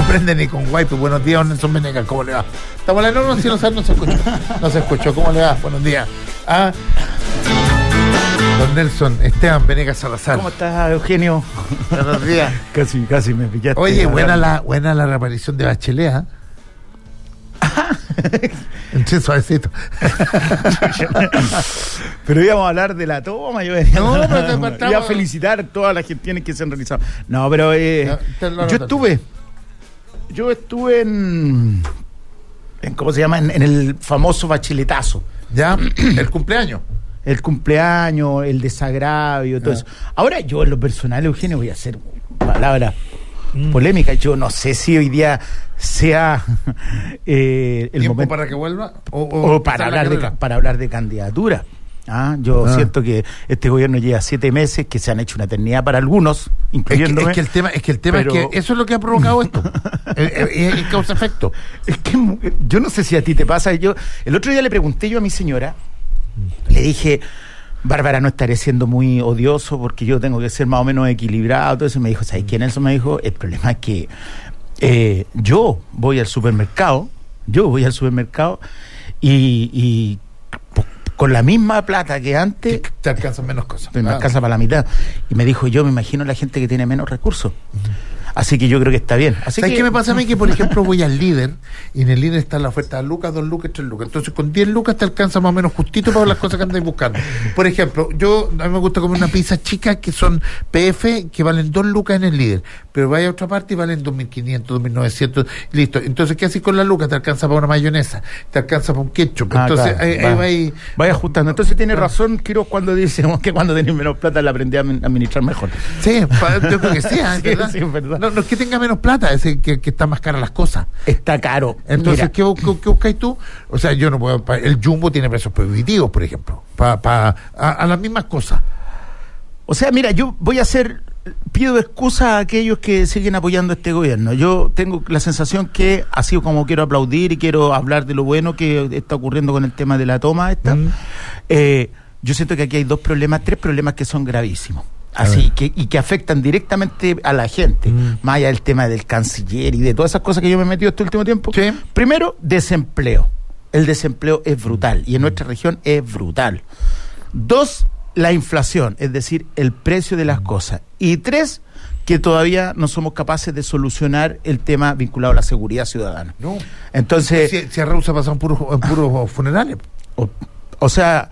prende ni con wipe. Buenos días, don Nelson Venegas, ¿cómo le va? Estamos en la norma, si no se escuchó. No se escuchó, ¿cómo le va? Buenos días. Don Nelson, Esteban Venegas Salazar. ¿Cómo estás, Eugenio? Buenos días. Casi me pillaste. Oye, buena la reaparición de Bachelet, ¿ah? Entré suavecito. Pero íbamos a hablar de la toma. Yo iba a felicitar a todas las gestiones que se han realizado. No, pero yo estuve en ¿cómo se llama? En el famoso bacheletazo. ¿Ya? ¿El cumpleaños? El cumpleaños, el desagravio, todo eso. Ahora yo en lo personal, Eugenio, voy a hacer palabras polémicas. Yo no sé si hoy día sea el ¿tiempo momento para que vuelva? O para hablar de candidatura. Yo siento que este gobierno lleva 7 meses, que se han hecho una eternidad para algunos, incluyéndome. Es que el tema es que eso es lo que ha provocado esto. Es causa-efecto. Es que yo no sé si a ti te pasa. El otro día le pregunté yo a mi señora, le dije, Bárbara, no estaré siendo muy odioso porque yo tengo que ser más o menos equilibrado, todo eso. Y me dijo, ¿sabes quién? Nelson me dijo, el problema es que yo voy al supermercado y con la misma plata que antes te alcanzan menos cosas. Me alcanza para la mitad. Y me dijo, yo me imagino la gente que tiene menos recursos. Así que yo creo que está bien. ¿Sabes qué me pasa a mí? Que, por ejemplo, voy al Líder y en el Líder está la oferta de lucas, 2 lucas, 3 lucas. Entonces, con 10 lucas te alcanza más o menos justito para las cosas que andáis buscando. Por ejemplo, a mí me gusta comer una pizza chica que son PF, que valen 2 lucas en el Líder. Pero vaya a otra parte y valen 2.500, 2.900, listo. Entonces, ¿qué haces con la lucas? Te alcanza para una mayonesa, te alcanza para un ketchup. Entonces, claro, vaya ajustando. Entonces, tiene razón, Quiroz, cuando dice que cuando tenés menos plata la aprendí a administrar mejor. Sí, yo creo que sí, ¿verdad? Sí, es verdad. No es que tenga menos plata, es que está más cara las cosas. Está caro. Entonces, ¿qué buscáis tú? O sea, yo no puedo. El Jumbo tiene precios prohibitivos, por ejemplo, a las mismas cosas. O sea, mira, pido excusa a aquellos que siguen apoyando este gobierno. Yo tengo la sensación que, así como quiero aplaudir y quiero hablar de lo bueno que está ocurriendo con el tema de la toma yo siento que aquí hay 3 problemas que son gravísimos. Así que afectan directamente a la gente, más allá del tema del canciller y de todas esas cosas que yo me he metido este último tiempo. Sí. Primero, desempleo. El desempleo es brutal y en nuestra región es brutal. 2, la inflación, es decir, el precio de las cosas. Y 3, que todavía no somos capaces de solucionar el tema vinculado a la seguridad ciudadana. No. Entonces, si a Raúl se ha pasado en puros funerales. O sea,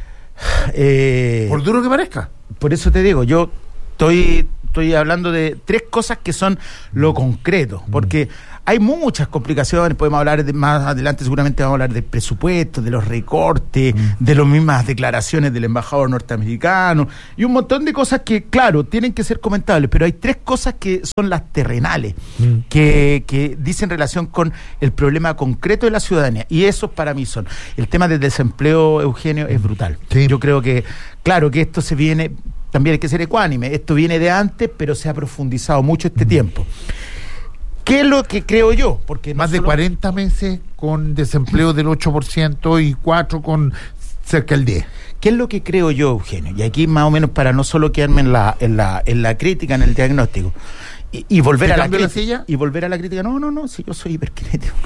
por duro que parezca. Por eso te digo, yo estoy hablando de 3 cosas que son lo concreto, porque hay muchas complicaciones. Podemos hablar más adelante, seguramente vamos a hablar del presupuesto, de los recortes, de las mismas declaraciones del embajador norteamericano y un montón de cosas que, claro, tienen que ser comentables, pero hay 3 cosas que son las terrenales, que dicen relación con el problema concreto de la ciudadanía, y esos para mí son el tema del desempleo, Eugenio, es brutal. Sí. Yo creo que, claro, que esto se viene, también hay que ser ecuánime, esto viene de antes, pero se ha profundizado mucho este tiempo. ¿Qué es lo que creo yo? Porque más de 40 meses con desempleo del 8% y 4 con cerca del 10%. ¿Qué es lo que creo yo, Eugenio? Y aquí más o menos para no solo quedarme en la crítica, en el diagnóstico, y volver a la crítica. Y volver a la crítica. No, si yo soy hiperkinético.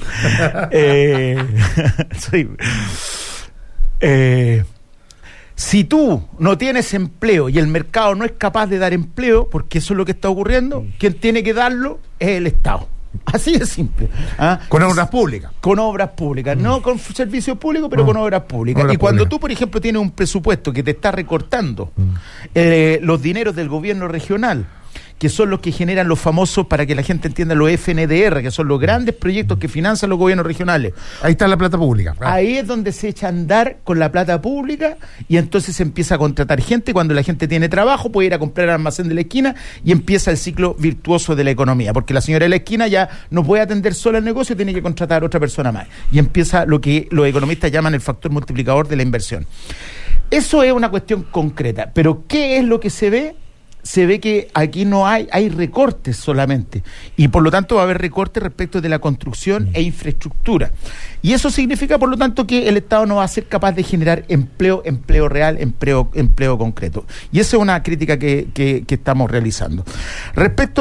Si tú no tienes empleo y el mercado no es capaz de dar empleo, porque eso es lo que está ocurriendo, quien tiene que darlo es el Estado. Así de simple. Con obras públicas. Con obras públicas, no con servicios públicos, pero con obras públicas. Y cuando tú, por ejemplo, tienes un presupuesto que te está recortando los dineros del gobierno regional, que son los que generan los famosos, para que la gente entienda, los FNDR, que son los grandes proyectos que financian los gobiernos regionales. Ahí está la plata pública. Ahí es donde se echa a andar con la plata pública, y entonces se empieza a contratar gente. Cuando la gente tiene trabajo, puede ir a comprar al almacén de la esquina y empieza el ciclo virtuoso de la economía, porque la señora de la esquina ya no puede atender sola el negocio, tiene que contratar a otra persona más. Y empieza lo que los economistas llaman el factor multiplicador de la inversión. Eso es una cuestión concreta. Pero ¿qué es lo que se ve? Se ve que aquí no hay recortes solamente, y por lo tanto va a haber recortes respecto de la construcción e infraestructura, y eso significa por lo tanto que el Estado no va a ser capaz de generar empleo real, empleo concreto, y esa es una crítica que estamos realizando. Respecto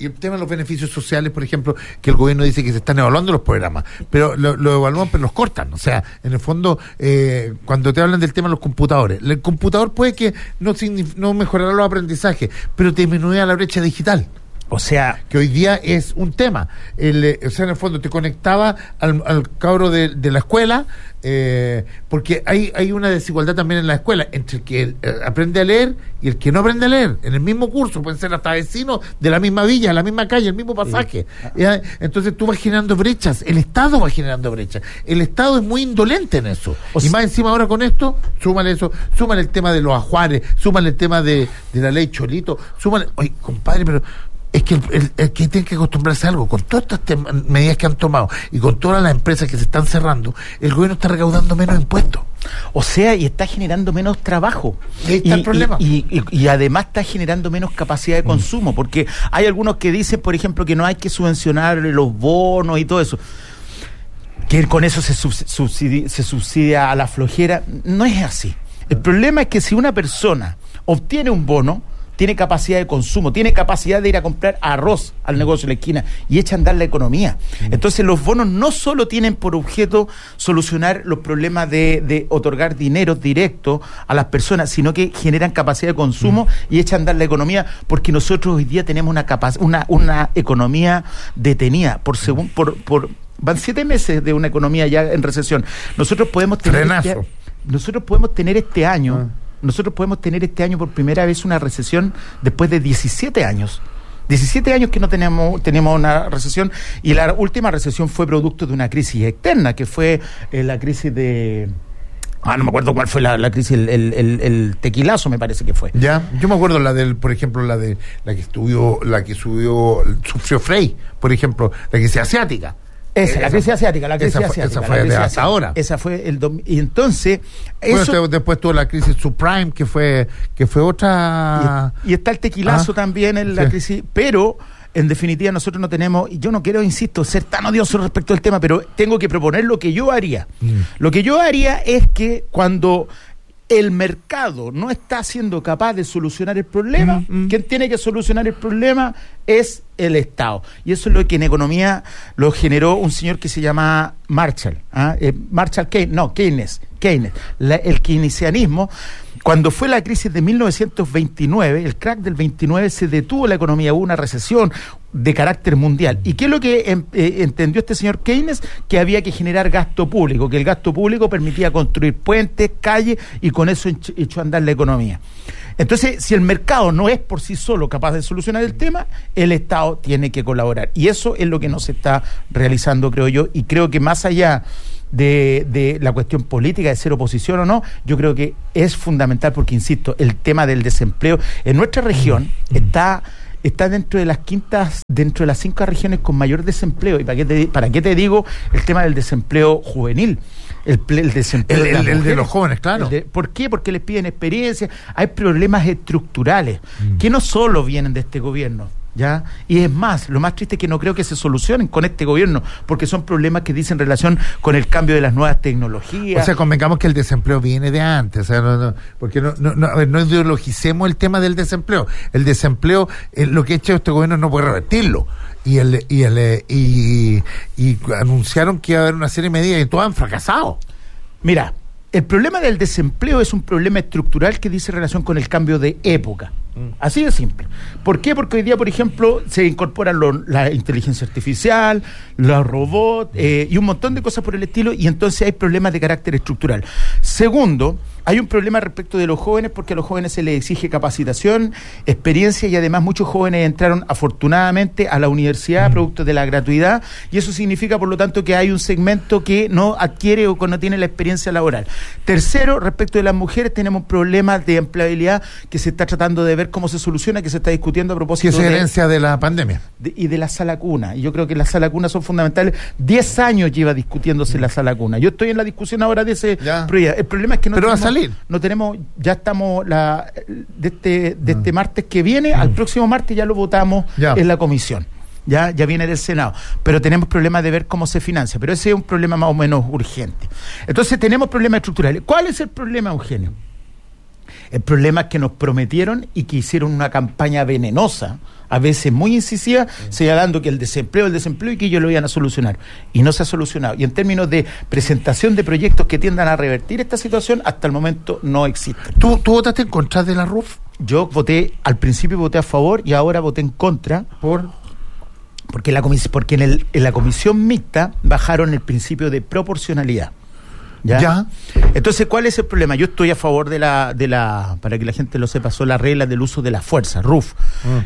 Y el tema de los beneficios sociales, por ejemplo, que el gobierno dice que se están evaluando los programas, pero lo evalúan, pero los cortan. O sea, en el fondo, cuando te hablan del tema de los computadores, el computador puede que no mejorará los aprendizajes, pero disminuirá la brecha digital. O sea, que hoy día es un tema. O sea, en el fondo te conectaba al cabro de la escuela, porque hay una desigualdad también en la escuela entre el que aprende a leer y el que no aprende a leer. En el mismo curso, pueden ser hasta vecinos de la misma villa, la misma calle, el mismo pasaje. Sí. Entonces tú vas generando brechas, el Estado va generando brechas. El Estado es muy indolente en eso. Y más encima ahora con esto, súmale el tema de los ajuares, súmale el tema de la ley Cholito, súmale... Oye, compadre, pero... Es que el que tiene que acostumbrarse a algo, con todas estas medidas que han tomado y con todas las empresas que se están cerrando, el gobierno está recaudando menos impuestos. O sea, y está generando menos trabajo. Ahí está el problema. Y además está generando menos capacidad de consumo, porque hay algunos que dicen, por ejemplo, que no hay que subvencionar los bonos y todo eso, que con eso se subsidia a la flojera. No es así. El problema es que si una persona obtiene un bono, tiene capacidad de consumo, tiene capacidad de ir a comprar arroz al negocio de la esquina y echa a andar la economía. Entonces los bonos no solo tienen por objeto solucionar los problemas de otorgar dinero directo a las personas, sino que generan capacidad de consumo y echan a andar la economía, porque nosotros hoy día tenemos una economía detenida van 7 meses de una economía ya en recesión. Nosotros podemos tener este año. Nosotros podemos tener este año por primera vez una recesión después de 17 años. 17 años que no tenemos una recesión, y la última recesión fue producto de una crisis externa, que fue la crisis de... no me acuerdo cuál fue la crisis, el tequilazo me parece que fue. Ya, yo me acuerdo por ejemplo, la que sufrió Frey, por ejemplo, la crisis asiática. La crisis asiática. Esa fue de hasta ahora. Esa fue y entonces... después tuvo la crisis subprime, que fue otra... Y está el tequilazo también en la crisis, pero... En definitiva, nosotros no tenemos, y yo no quiero, insisto, ser tan odioso respecto al tema, pero tengo que proponer lo que yo haría. Lo que yo haría es que cuando el mercado no está siendo capaz de solucionar el problema, quien tiene que solucionar el problema es el Estado. Y eso es lo que en economía lo generó un señor que se llama Keynes. El keynesianismo. Cuando fue la crisis de 1929, el crack del 29, se detuvo la economía, hubo una recesión de carácter mundial. ¿Y qué es lo que entendió este señor Keynes? Que había que generar gasto público, que el gasto público permitía construir puentes, calles, y con eso echó a andar la economía. Entonces, si el mercado no es por sí solo capaz de solucionar el tema, el Estado tiene que colaborar. Y eso es lo que no se está realizando, creo yo, y creo que más allá de la cuestión política, de ser oposición o no, yo creo que es fundamental, porque, insisto, el tema del desempleo en nuestra región está dentro de las 5 regiones con mayor desempleo. ¿Y para qué te digo el tema del desempleo juvenil? El desempleo de los jóvenes, claro. ¿Por qué? Porque les piden experiencia. Hay problemas estructurales que no solo vienen de este gobierno, ¿ya? Y es más, lo más triste es que no creo que se solucionen con este gobierno, porque son problemas que dicen relación con el cambio de las nuevas tecnologías. O sea, convengamos que el desempleo viene de antes, o sea, porque no ideologicemos el tema del desempleo. El desempleo, lo que ha hecho este gobierno no puede revertirlo. Y anunciaron que iba a haber una serie de medidas y todas han fracasado. Mira, el problema del desempleo es un problema estructural que dice relación con el cambio de época. Así de simple. ¿Por qué? Porque hoy día, por ejemplo, se incorporan la inteligencia artificial, los robots y un montón de cosas por el estilo, y entonces hay problemas de carácter estructural. Segundo, hay un problema respecto de los jóvenes, porque a los jóvenes se les exige capacitación, experiencia, y además muchos jóvenes entraron afortunadamente a la universidad producto de la gratuidad, y eso significa, por lo tanto, que hay un segmento que no adquiere o que no tiene la experiencia laboral. Tercero, respecto de las mujeres, tenemos problemas de empleabilidad que se está tratando de ver cómo se soluciona, que se está discutiendo a propósito de herencia de la pandemia y de la sala cuna. Y yo creo que las salas cunas son fundamentales. 10 años lleva discutiéndose la sala cuna. Yo estoy en la discusión ahora de ese proyecto. El problema es que no tenemos, ya estamos de este martes que viene al próximo martes ya lo votamos en la comisión. Ya viene del Senado, pero tenemos problemas de ver cómo se financia, pero ese es un problema más o menos urgente. Entonces tenemos problemas estructurales. ¿Cuál es el problema, Eugenio? El problema es que nos prometieron y que hicieron una campaña venenosa a veces muy incisiva, señalando que el desempleo y que ellos lo iban a solucionar. Y no se ha solucionado. Y en términos de presentación de proyectos que tiendan a revertir esta situación, hasta el momento no existe. ¿Tú votaste en contra de la RUF? Yo al principio voté a favor y ahora voté en contra. Porque en la comisión mixta bajaron el principio de proporcionalidad. ¿Ya? Entonces, ¿cuál es el problema? Yo estoy a favor de la para que la gente lo sepa, son las reglas del uso de la fuerza, RUF.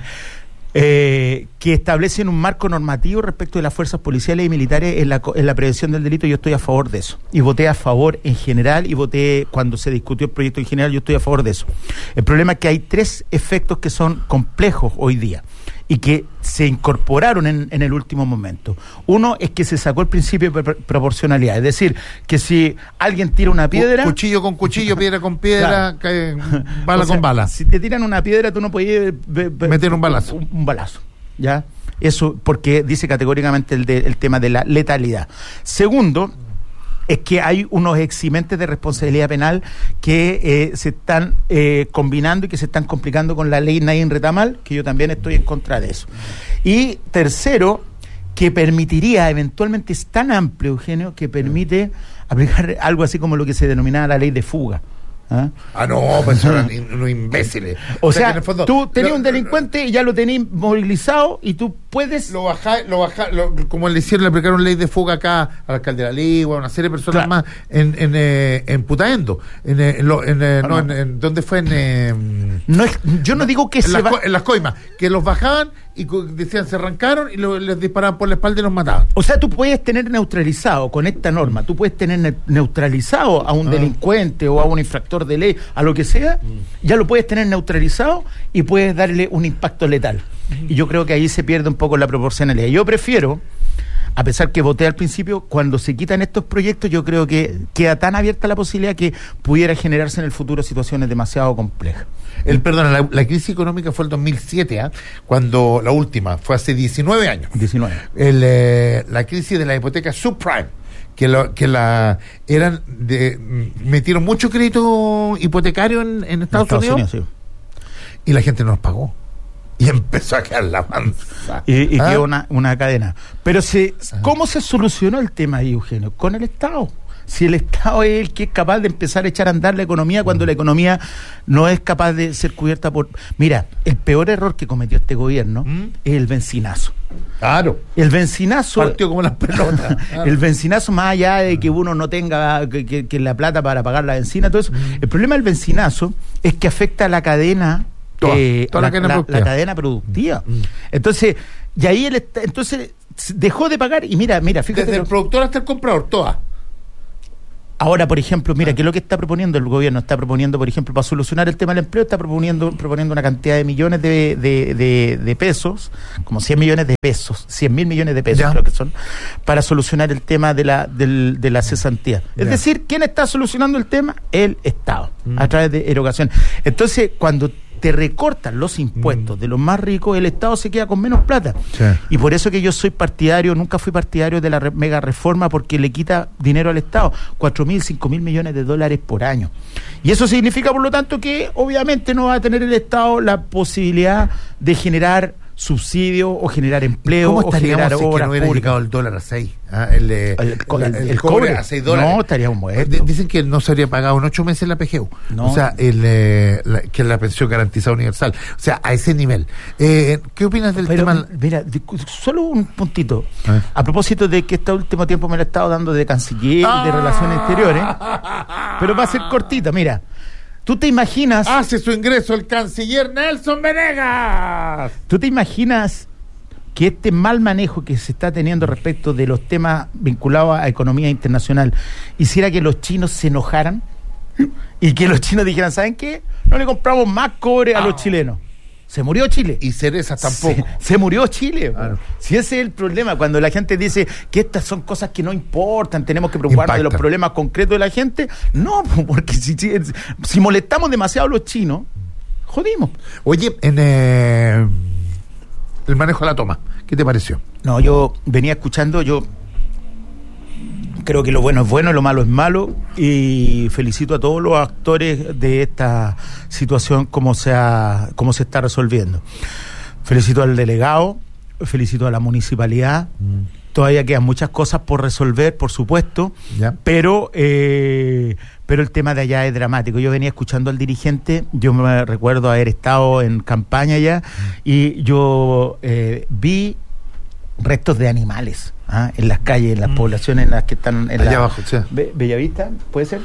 Que establecen un marco normativo respecto de las fuerzas policiales y militares en la prevención del delito. Yo estoy a favor de eso. Y voté a favor en general, y voté cuando se discutió el proyecto en general, yo estoy a favor de eso. El problema es que hay 3 efectos que son complejos hoy día y que se incorporaron en el último momento. Uno es que se sacó el principio de proporcionalidad, es decir, que si alguien tira una piedra... Cuchillo con cuchillo, piedra con piedra, claro. Bala con bala. Si te tiran una piedra, tú no puedes... meter un balazo. Un balazo, ¿ya? Eso porque dice categóricamente el tema de la letalidad. Segundo, es que hay unos eximentes de responsabilidad penal que se están combinando y que se están complicando con la ley Naín Retamal, que yo también estoy en contra de eso. Y tercero, que permitiría, eventualmente es tan amplio, Eugenio, que permite aplicar algo así como lo que se denominaba la ley de fuga. No, pues son unos imbéciles. O sea, en el fondo, tú tenías un delincuente y ya lo tenías movilizado y tú puedes... Lo bajás, como le aplicaron ley de fuga acá al alcalde de la Ligua, a una serie de personas más en Putaendo. ¿Dónde fue? Yo no digo que en las coimas, que los bajaban y decían se arrancaron y les disparaban por la espalda y los mataban. O sea, tú puedes tener neutralizado con esta norma, tú puedes tener neutralizado a un delincuente o a un infractor de ley, a lo que sea, ya lo puedes tener neutralizado y puedes darle un impacto letal. Y yo creo que ahí se pierde un poco la proporcionalidad. Yo prefiero, a pesar que voté al principio, cuando se quitan estos proyectos, yo creo que queda tan abierta la posibilidad que pudiera generarse en el futuro situaciones demasiado complejas. La crisis económica fue el 2007, cuando la última, fue hace 19 años. 19. La crisis de la hipoteca subprime, metieron mucho crédito hipotecario en Estados Unidos, sí. Y la gente no los pagó. Y empezó a quedar la mansa. Y quedó una cadena. Pero ¿cómo se solucionó el tema ahí, Eugenio? Con el Estado. Si el Estado es el que es capaz de empezar a echar a andar la economía cuando la economía no es capaz de ser cubierta por... Mira, el peor error que cometió este gobierno es el bencinazo. Claro. El bencinazo... Partió como las pelotas. Claro. El bencinazo, más allá de que uno no tenga que la plata para pagar la bencina, todo eso. El problema del bencinazo es que afecta a la cadena... Toda la cadena productiva. Entonces, y ahí entonces dejó de pagar y mira, fíjate. Desde el productor hasta el comprador, toda. Ahora, por ejemplo, mira, ¿qué es lo que está proponiendo el gobierno? Está proponiendo, por ejemplo, para solucionar el tema del empleo, está proponiendo una cantidad de millones de pesos, como 100 millones de pesos, 100.000 millones de pesos creo que son, para solucionar el tema de la cesantía. Es decir, ¿quién está solucionando el tema? El Estado, a través de erogación. Entonces, cuando te recortan los impuestos de los más ricos, el Estado se queda con menos plata. Sí. Y por eso que yo nunca fui partidario de la mega reforma, porque le quita dinero al Estado, 4.000, 5.000 millones de dólares por año. Y eso significa, por lo tanto, que obviamente no va a tener el Estado la posibilidad de generar subsidio o generar empleo o generar obras que no hubiera llegado el dólar a 6? El cobre a $6. No, estaríamos muertos. Dicen que no se habría pagado en 8 meses la PGU. No. O sea, que es la pensión garantizada universal. O sea, a ese nivel. ¿Qué opinas del tema? Mira, solo un puntito. A propósito de que este último tiempo me lo he estado dando de canciller y de relaciones exteriores, pero va a ser cortita, mira. ¿Tú te imaginas? Hace su ingreso el canciller Nelson Venegas. ¿Tú te imaginas que este mal manejo que se está teniendo respecto de los temas vinculados a economía internacional hiciera que los chinos se enojaran? Y que los chinos dijeran, ¿saben qué? No le compramos más cobre a los chilenos. Se murió Chile. Y cerezas tampoco. Se murió Chile. Claro. Si ese es el problema, cuando la gente dice que estas son cosas que no importan, tenemos que preocuparnos de los problemas concretos de la gente. No, porque si molestamos demasiado a los chinos, jodimos. Oye, en el manejo de la toma, ¿qué te pareció? No, yo venía escuchando, creo que lo bueno es bueno y lo malo es malo, y felicito a todos los actores de esta situación, cómo se está resolviendo. Felicito al delegado, felicito a la municipalidad. Todavía quedan muchas cosas por resolver, por supuesto, pero el tema de allá es dramático. Yo venía escuchando al dirigente, yo me recuerdo haber estado en campaña allá y yo vi restos de animales en las calles, en las poblaciones en las que están en allá abajo, sí. Bellavista, ¿puede ser?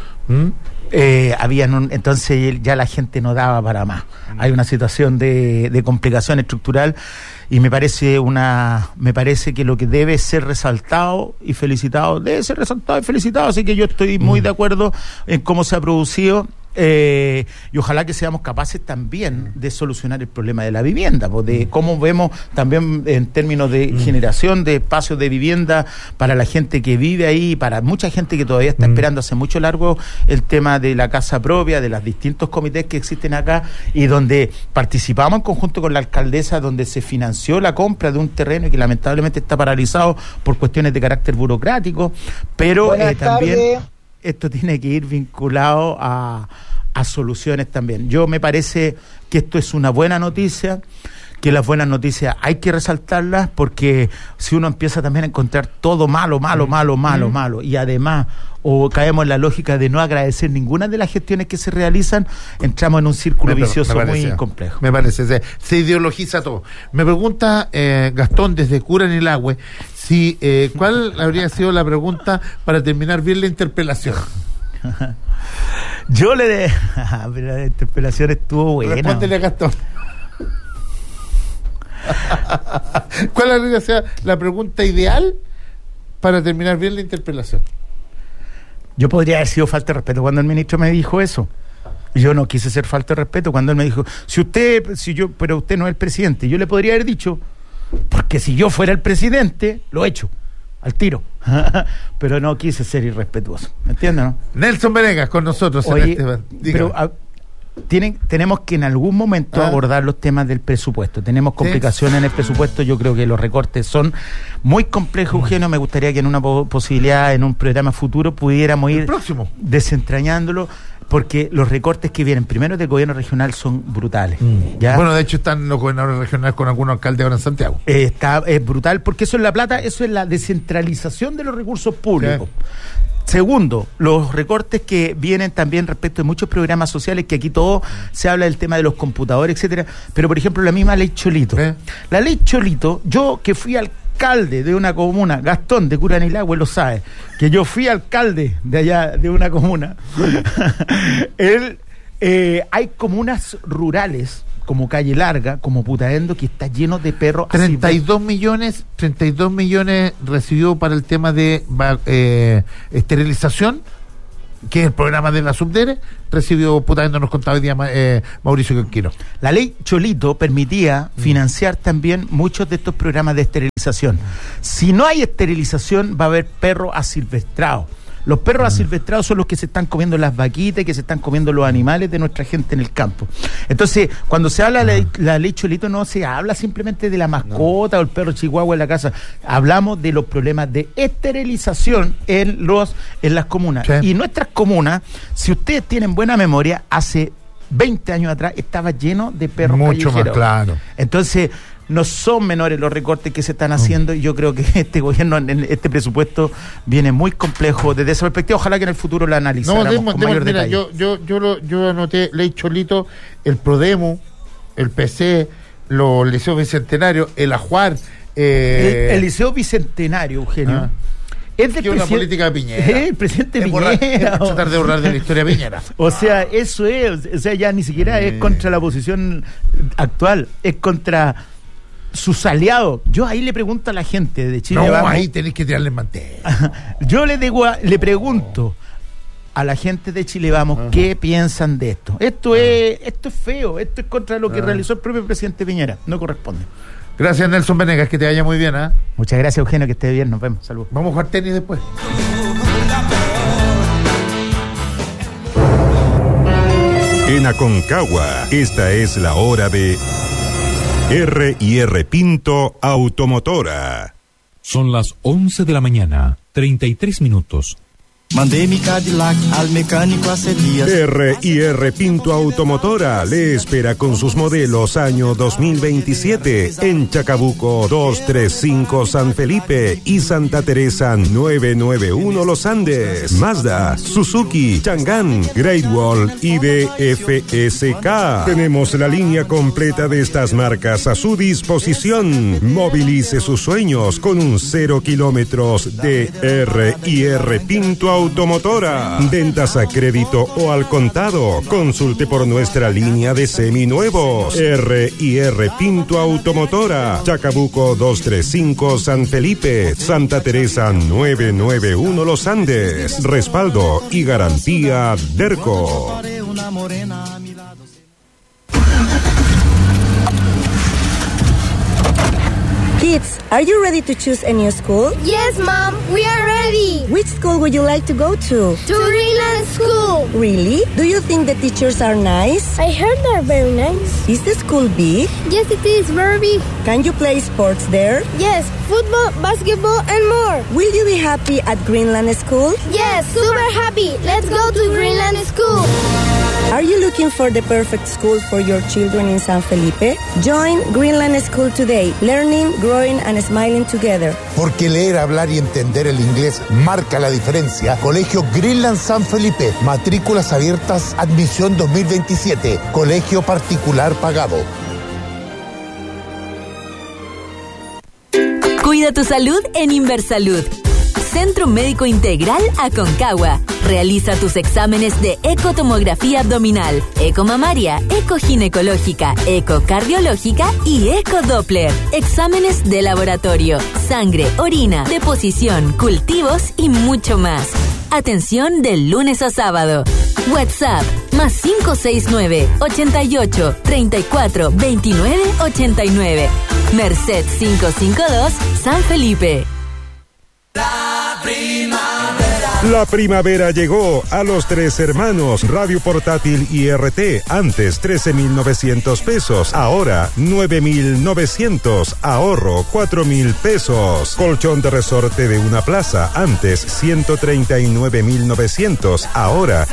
Entonces ya la gente no daba para más. Hay una situación de complicación estructural y me parece que lo que debe ser resaltado y felicitado, debe ser resaltado y felicitado, así que yo estoy muy de acuerdo en cómo se ha producido. Y ojalá que seamos capaces también de solucionar el problema de la vivienda, pues de cómo vemos también en términos de generación de espacios de vivienda para la gente que vive ahí, para mucha gente que todavía está esperando hace mucho largo el tema de la casa propia, de los distintos comités que existen acá y donde participamos en conjunto con la alcaldesa, donde se financió la compra de un terreno y que lamentablemente está paralizado por cuestiones de carácter burocrático, pero también esto tiene que ir vinculado a soluciones también. Yo me parece que esto es una buena noticia, que las buenas noticias hay que resaltarlas, porque si uno empieza también a encontrar todo malo, y además o caemos en la lógica de no agradecer ninguna de las gestiones que se realizan, entramos en un círculo vicioso muy complejo. Me parece, se ideologiza todo. Me pregunta Gastón desde Curanilahue si ¿cuál habría sido la pregunta para terminar bien la interpelación? Yo pero la interpelación estuvo buena. Respóndele a Gastón. ¿Cuál habría sido la pregunta ideal para terminar bien la interpelación? Yo podría haber sido falta de respeto cuando el ministro me dijo eso. Yo no quise ser falta de respeto cuando él me dijo, pero usted no es el presidente. Yo le podría haber dicho, porque si yo fuera el presidente, lo he hecho, al tiro. Pero no quise ser irrespetuoso. ¿Me entiendes, no? Nelson Venegas con nosotros. Oye, pero tenemos que en algún momento abordar los temas del presupuesto. Tenemos complicaciones en el presupuesto. Yo creo que los recortes son muy complejos, Eugenio. Me gustaría que en una posibilidad, en un programa futuro, pudiéramos ir desentrañándolo, porque los recortes que vienen primero del gobierno regional son brutales. ¿Ya? Bueno, de hecho están los gobernadores regionales con algunos alcaldes ahora en Santiago. Es brutal, porque eso es la plata, eso es la descentralización de los recursos públicos. Segundo, los recortes que vienen también respecto de muchos programas sociales, que aquí todo se habla del tema de los computadores, etcétera, pero por ejemplo la misma ley Cholito. La ley Cholito, yo que fui alcalde de una comuna, Gastón de Curanilahue lo sabe, que yo fui alcalde de allá de una comuna, hay comunas rurales como Calle Larga, como Putaendo, que está lleno de perros. 32 millones recibió para el tema de esterilización, que es el programa de la Subdere, recibió Putaendo, nos contaba hoy día Mauricio Conquiro. La ley Cholito permitía financiar también muchos de estos programas de esterilización. Si no hay esterilización, va a haber perros asilvestrados. Los perros asilvestrados son los que se están comiendo las vaquitas y que se están comiendo los animales de nuestra gente en el campo. Entonces, cuando se habla de la ley Cholito, no se habla simplemente de la mascota o el perro chihuahua en la casa. Hablamos de los problemas de esterilización en las comunas. Sí. Y nuestras comunas, si ustedes tienen buena memoria, hace 20 años atrás estaba lleno de perros callejeros. Mucho más, claro. Entonces, no son menores los recortes que se están haciendo, y yo creo que este gobierno, en este presupuesto, viene muy complejo desde esa perspectiva. Ojalá que en el futuro lo analicemos con mayor detalle. Yo anoté ley Cholito, el Prodemo, el PC, los liceos bicentenarios, el Ajuar. El liceo bicentenario, Eugenio. Es de una política de Piñera. El presidente Piñera. Tratar de borrar de la historia de Piñera. O sea, eso es. O sea, ya ni siquiera es contra la posición actual, es contra sus aliados. Yo ahí le pregunto a la gente de Chile Vamos. Ahí tenés que tirarle mantel. Yo le pregunto a la gente de Chile Vamos qué piensan de esto. Esto es feo, esto es contra lo que realizó el propio presidente Piñera. No corresponde. Gracias, Nelson Venegas, que te vaya muy bien. Muchas gracias, Eugenio, que esté bien, nos vemos. Saludos. Vamos a jugar tenis después. En Aconcagua, esta es la hora de R&R Pinto Automotora. Son las 11 de la mañana, 33 minutos. Mandei mi Cadillac al mecánico hace días. R&R Pinto Automotora le espera con sus modelos año 2027 en Chacabuco 235 San Felipe y Santa Teresa 991 Los Andes. Mazda, Suzuki, Chang'an, Great Wall y DFSK. Tenemos la línea completa de estas marcas a su disposición. Movilice sus sueños con un 0 kilómetros de R&R Pinto Automotora. Ventas a crédito o al contado. Consulte por nuestra línea de seminuevos. R&R Pinto Automotora. Chacabuco 235 San Felipe. Santa Teresa 991 Los Andes. Respaldo y garantía Derco. Kids, are you ready to choose a new school? Yes, Mom, we are ready. Which school would you like to go to? To Greenland School. Really? Do you think the teachers are nice? I heard they're very nice. Is the school big? Yes, it is very big. Can you play sports there? Yes, football, basketball, and more. Will you be happy at Greenland School? Yes, super happy. Let's go to Greenland School. Are you looking for the perfect school for your children in San Felipe? Join Greenland School today. Learning, growing, and smiling together. Porque leer, hablar y entender el inglés marca la diferencia. Colegio Greenland San Felipe. Matrículas abiertas, admisión 2027. Colegio particular pagado. Cuida tu salud en Inversalud. Centro Médico Integral Aconcagua. Realiza tus exámenes de ecotomografía abdominal, ecomamaria, ecoginecológica, ecocardiológica y ecodoppler. Exámenes de laboratorio, sangre, orina, deposición, cultivos y mucho más. Atención de lunes a sábado. WhatsApp más 569 88 34 29 89. Merced 552 San Felipe. La primavera llegó a Los Tres Hermanos. Radio portátil IRT, antes 13,900 pesos, ahora 9,900, ahorro 4,000 pesos. Colchón de resorte de una plaza, antes 139,900, ahora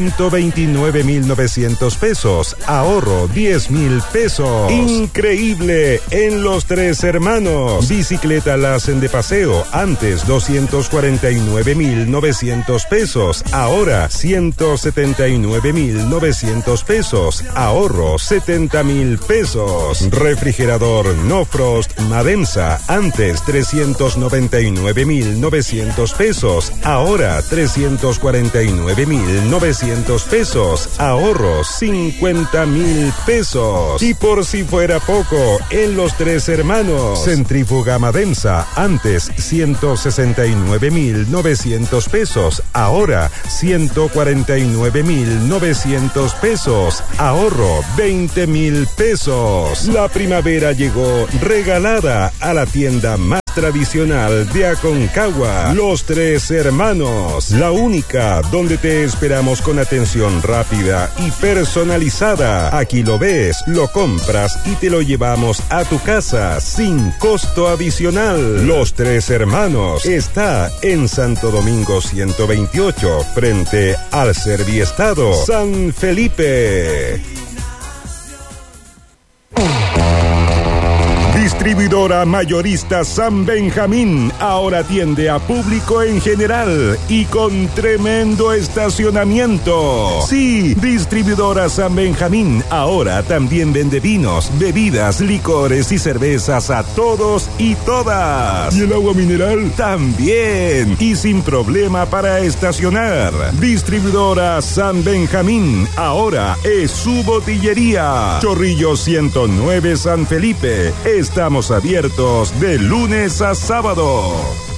129,900 pesos, ahorro 10,000 pesos. Increíble en Los Tres Hermanos. Bicicleta Lassen de paseo, antes 249,900 pesos, ahora 179,900 pesos, ahorro 70,000 pesos. Refrigerador No Frost Madensa, antes 399,900 pesos, ahora 349,900 pesos, ahorro 50,000 pesos. Y por si fuera poco, en Los Tres Hermanos, centrífuga Madensa, antes 169,900 pesos, ahora 149,900 pesos, ahorro 20,000 pesos. La primavera llegó regalada a la tienda más tradicional de Aconcagua, Los Tres Hermanos, la única donde te esperamos con atención rápida y personalizada. Aquí lo ves, lo compras y te lo llevamos a tu casa sin costo adicional. Los Tres Hermanos está en Santo Domingo 128, frente al Serviestado, San Felipe. Distribuidora mayorista San Benjamín ahora atiende a público en general y con tremendo estacionamiento. Sí, Distribuidora San Benjamín ahora también vende vinos, bebidas, licores y cervezas a todos y todas. ¿Y el agua mineral? También. Y sin problema para estacionar. Distribuidora San Benjamín ahora es su botillería. Chorrillo 109 San Felipe. Estamos abiertos de lunes a sábado.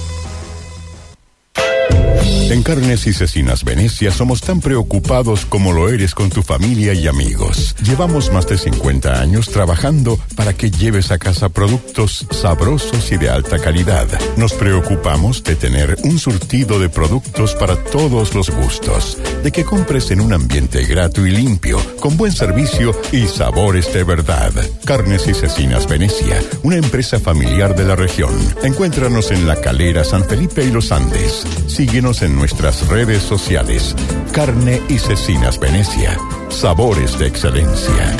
En Carnes y Cecinas Venecia somos tan preocupados como lo eres con tu familia y amigos. Llevamos más de 50 años trabajando para que lleves a casa productos sabrosos y de alta calidad. Nos preocupamos de tener un surtido de productos para todos los gustos, de que compres en un ambiente grato y limpio, con buen servicio y sabores de verdad. Carnes y Cecinas Venecia, una empresa familiar de la región. Encuéntranos en La Calera, San Felipe y Los Andes. Síguenos en en nuestras redes sociales. Carne y Cecinas Venecia. Sabores de excelencia.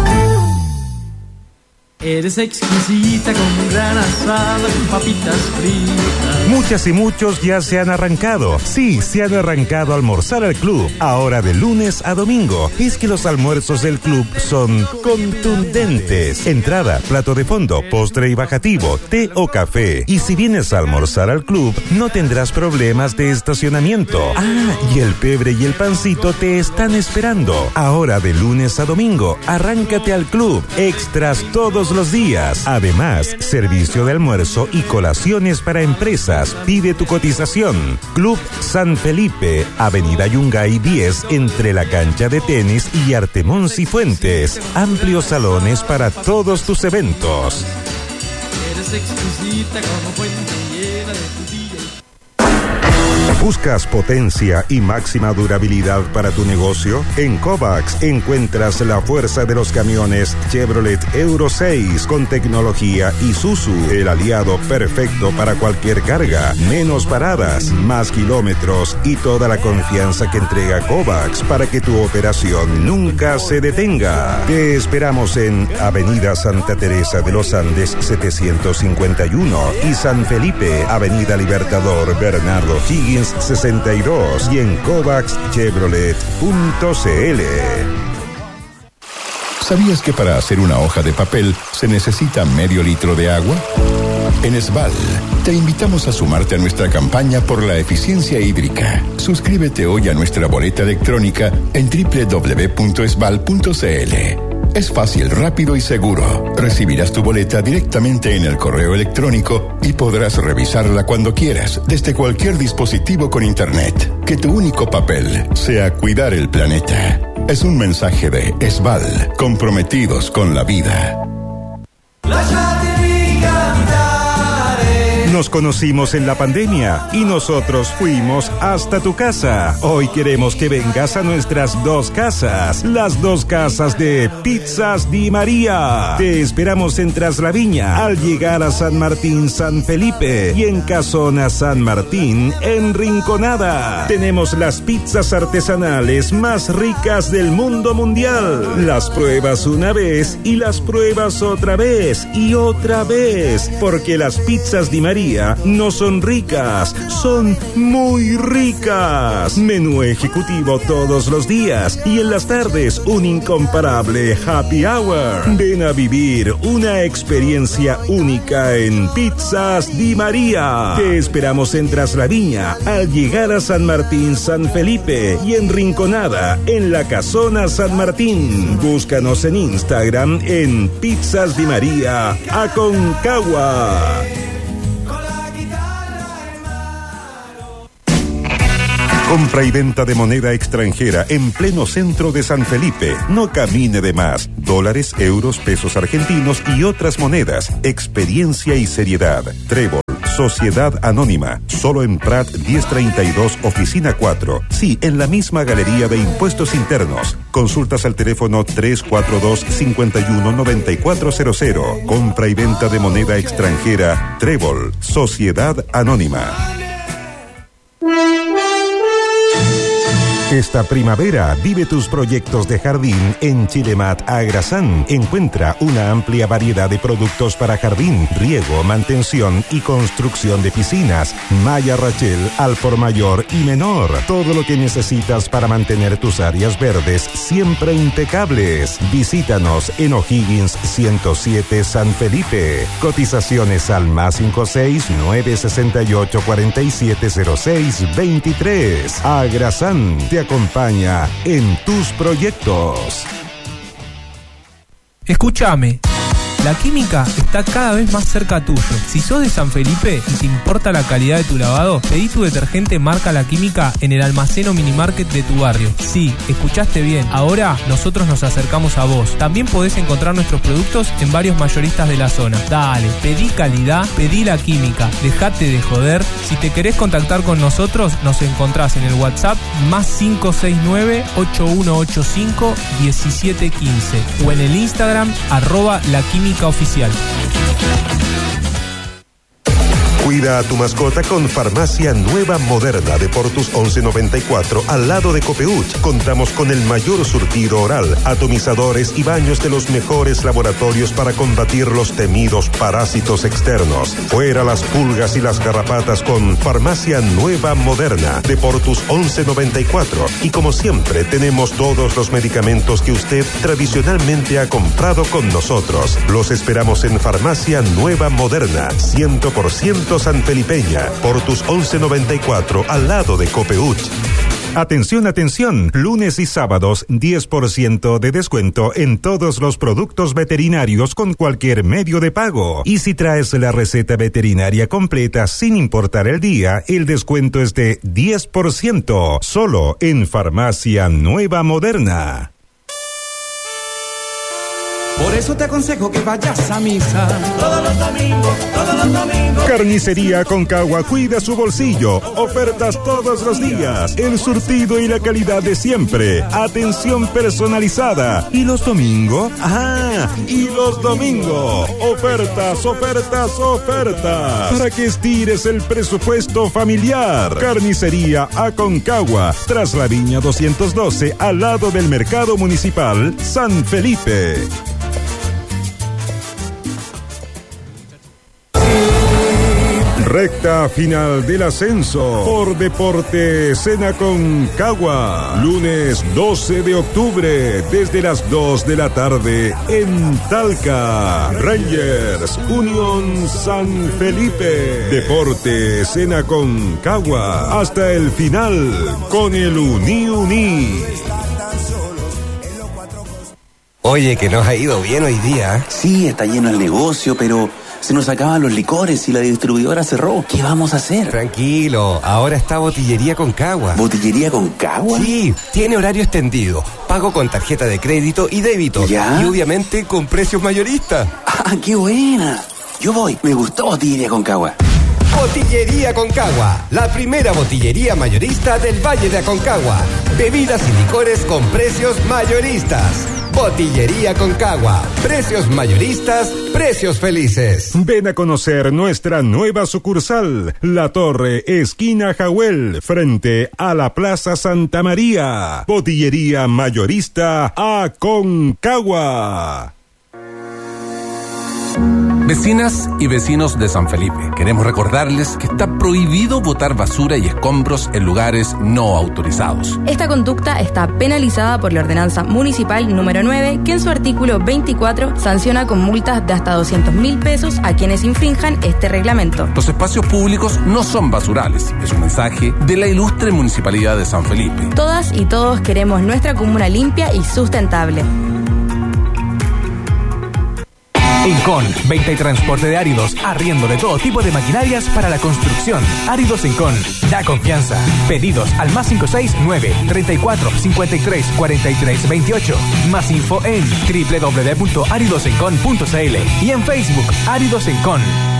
Eres exquisita con un gran asado con papitas fritas. Muchas y muchos ya se han arrancado. Sí, se han arrancado a almorzar al club. Ahora de lunes a domingo. Es que los almuerzos del club son contundentes. Entrada, plato de fondo, postre y bajativo, té o café. Y si vienes a almorzar al club, no tendrás problemas de estacionamiento. Ah, y el pebre y el pancito te están esperando. Ahora de lunes a domingo, arráncate al club. Extras todos los días. Además, servicio de almuerzo y colaciones para empresas. Pide tu cotización. Club San Felipe, Avenida Yungay 10, entre la cancha de tenis y Artemón Cifuentes. Amplios salones para todos tus eventos. Eres exquisita como fuente llena de tu día. ¿Buscas potencia y máxima durabilidad para tu negocio? En Kovacs encuentras la fuerza de los camiones Chevrolet Euro 6 con tecnología Isuzu, el aliado perfecto para cualquier carga. Menos paradas, más kilómetros y toda la confianza que entrega Kovacs para que tu operación nunca se detenga. Te esperamos en Avenida Santa Teresa de los Andes 751 y San Felipe, Avenida Libertador Bernardo Higgins 62 y en kovacschevrolet.cl. ¿Sabías que para hacer una hoja de papel se necesita medio litro de agua? En Esval, te invitamos a sumarte a nuestra campaña por la eficiencia hídrica. Suscríbete hoy a nuestra boleta electrónica en www.esval.cl. Es fácil, rápido y seguro. Recibirás tu boleta directamente en el correo electrónico y podrás revisarla cuando quieras, desde cualquier dispositivo con internet. Que tu único papel sea cuidar el planeta. Es un mensaje de Esval, comprometidos con la vida. Nos conocimos en la pandemia y nosotros fuimos hasta tu casa. Hoy queremos que vengas a nuestras dos casas, las dos casas de Pizzas Di María. Te esperamos en Traslaviña al llegar a San Martín San Felipe y en Casona San Martín en Rinconada. Tenemos las pizzas artesanales más ricas del mundo mundial. Las pruebas una vez y las pruebas otra vez y otra vez, porque las pizzas Di María no son ricas, son muy ricas. Menú ejecutivo todos los días y en las tardes un incomparable happy hour. Ven a vivir una experiencia única en Pizzas Di María. Te esperamos en Traslaviña al llegar a San Martín San Felipe y en Rinconada en la Casona San Martín. Búscanos en Instagram en Pizzas Di María Aconcagua. Compra y venta de moneda extranjera en pleno centro de San Felipe. No camine de más. Dólares, euros, pesos argentinos y otras monedas. Experiencia y seriedad. Trébol, Sociedad Anónima. Solo en Prat 1032, Oficina 4. Sí, en la misma Galería de Impuestos Internos. Consultas al teléfono 342-519400. Compra y venta de moneda extranjera. Trébol, Sociedad Anónima. Esta primavera vive tus proyectos de jardín en Chilemat Agrasán. Encuentra una amplia variedad de productos para jardín, riego, mantención y construcción de piscinas. Maya Rachel al por mayor y menor. Todo lo que necesitas para mantener tus áreas verdes siempre impecables. Visítanos en O'Higgins 107 San Felipe. Cotizaciones al +56 968 4706 23. Agrasán te acompaña en tus proyectos. Escúchame. La química está cada vez más cerca tuyo. Si sos de San Felipe y te importa la calidad de tu lavado, pedí tu detergente marca La Química en el almacén o minimarket de tu barrio. Sí, escuchaste bien. Ahora nosotros nos acercamos a vos. También podés encontrar nuestros productos en varios mayoristas de la zona. Dale, pedí calidad, pedí La Química. Dejate de joder. Si te querés contactar con nosotros, nos encontrás en el WhatsApp +569 8185 1715 o en el Instagram @laquímica oficial. Cuida a tu mascota con Farmacia Nueva Moderna de Portus 1194 al lado de Copeuch. Contamos con el mayor surtido oral, atomizadores y baños de los mejores laboratorios para combatir los temidos parásitos externos. Fuera las pulgas y las garrapatas con Farmacia Nueva Moderna de Portus 1194. Y como siempre, tenemos todos los medicamentos que usted tradicionalmente ha comprado con nosotros. Los esperamos en Farmacia Nueva Moderna, 100% sanfelipeña, Portus 1194, al lado de Copeuch. Atención, atención, lunes y sábados 10% de descuento en todos los productos veterinarios con cualquier medio de pago. Y si traes la receta veterinaria completa sin importar el día, el descuento es de 10%, solo en Farmacia Nueva Moderna. Por eso te aconsejo que vayas a misa todos los domingos, todos los domingos. Carnicería Aconcagua cuida su bolsillo. Ofertas todos los días. El surtido y la calidad de siempre. Atención personalizada. ¿Y los domingos? Y los domingos. Ofertas, ofertas, ofertas. Para que estires el presupuesto familiar. Carnicería Aconcagua. Tras la Viña 212, al lado del Mercado Municipal San Felipe. Recta final del ascenso por Deportes en Aconcagua. Lunes 12 de octubre desde las 2 de la tarde en Talca. Rangers, Unión San Felipe. Deportes en Aconcagua. Hasta el final con el Uni. Oye, que nos ha ido bien hoy día. Sí, está lleno el negocio, pero se nos acaban los licores y la distribuidora cerró. ¿Qué vamos a hacer? Tranquilo, ahora está Botillería Aconcagua. ¿Botillería Aconcagua? Sí, tiene horario extendido, pago con tarjeta de crédito y débito. ¿Ya? Y obviamente con precios mayoristas. ¡Ah, qué buena! Yo voy, me gustó Botillería Aconcagua. Botillería Aconcagua, la primera botillería mayorista del Valle de Aconcagua. Bebidas y licores con precios mayoristas. Botillería Aconcagua, precios mayoristas, precios felices. Ven a conocer nuestra nueva sucursal, La Torre, esquina Jahuel, frente a la Plaza Santa María. Botillería mayorista Aconcagua. Vecinas y vecinos de San Felipe, queremos recordarles que está prohibido botar basura y escombros en lugares no autorizados. Esta conducta está penalizada por la Ordenanza Municipal número 9, que en su artículo 24 sanciona con multas de hasta 200.000 pesos a quienes infrinjan este reglamento. Los espacios públicos no son basurales, es un mensaje de la ilustre Municipalidad de San Felipe. Todas y todos queremos nuestra comuna limpia y sustentable. Encon, venta y transporte de áridos, arriendo de todo tipo de maquinarias para la construcción. Áridos Encon, da confianza. Pedidos al +569 34 53 43 28. Más info en www.aridosencon.cl y en Facebook Áridos Encon.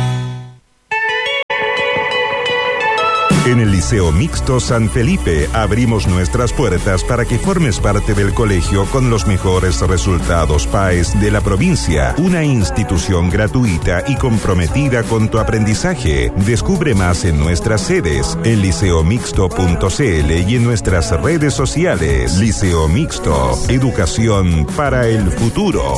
En el Liceo Mixto San Felipe abrimos nuestras puertas para que formes parte del colegio con los mejores resultados PAES de la provincia. Una institución gratuita y comprometida con tu aprendizaje. Descubre más en nuestras sedes, en liceomixto.cl y en nuestras redes sociales. Liceo Mixto, educación para el futuro.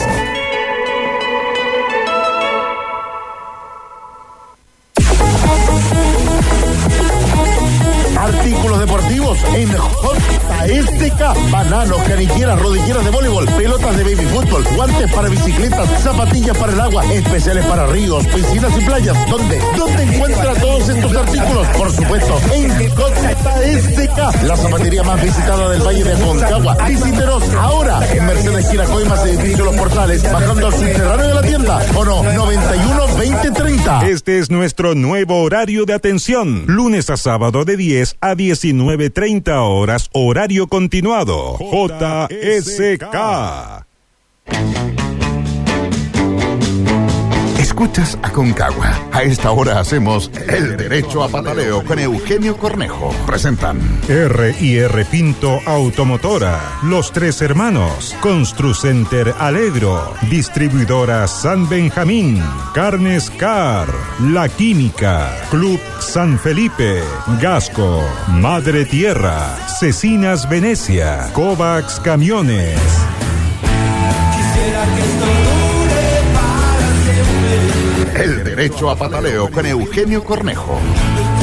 Artículos deportivos en JSK. Bananos, canilleras, rodilleras de voleibol, pelotas de baby fútbol, guantes para bicicletas, zapatillas para el agua, especiales para ríos, piscinas y playas. ¿Dónde encuentra todos estos artículos? Por supuesto, en JSK, la zapatería más visitada del Valle de Aconcagua. Visítenos ahora en Mercedes Quiracoimas, edificio Los Portales, bajando al subterráneo de la tienda. O no, 91 20 30. Este es nuestro nuevo horario de atención. Lunes a sábado de 10 a 19:30 horas, horario continuado. JSK. Escuchas Aconcagua. A esta hora hacemos El Derecho a Pataleo con Eugenio Cornejo. Presentan R&R Pinto Automotora, Los Tres Hermanos, Construcenter Alegro, Distribuidora San Benjamín, Carnes Car, La Química, Club San Felipe, Gasco, Madre Tierra, Cecinas Venecia, Kovacs Camiones. El Derecho a Pataleo con Eugenio Cornejo.